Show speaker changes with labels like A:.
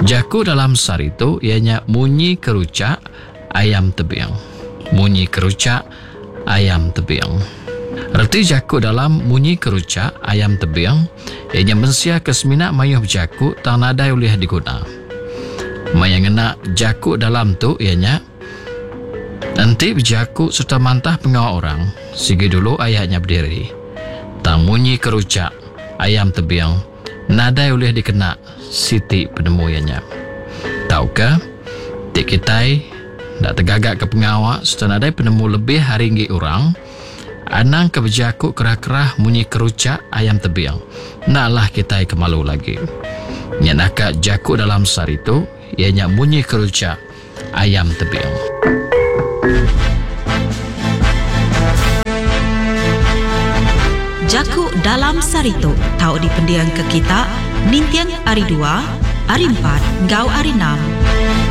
A: Jaku dalam sarito ianya munyi kerucak ayam tebiang. Munyi kerucak ayam tebiang. Reti jaku dalam munyi kerucak ayam tebiang ianya mensia keseminak mayuh jaku tang nadai ulih diguna. Mayang ngena jaku dalam tu ianya nanti berjaku serta mantah pengawal orang. Sigi dulu ayahnya berdiri. Tang munyi kerucak ayam tebiang nadai ulih dikena Siti penemu ianya. Tahukah tik kitai nak tegagak ke pengawal serta nadai penemu lebih haringgi orang anang ke berjaku kerah-kerah munyi kerucak ayam tebiang. Naklah kitai kemalu lagi. Nyanaka jaku dalam sarito ianya munyi kerucak ayam tebiang.
B: Jaku dalam sarito tahu di pendiang ke kita Nintiang Ari 2, Ari 4, Gau Ari 6.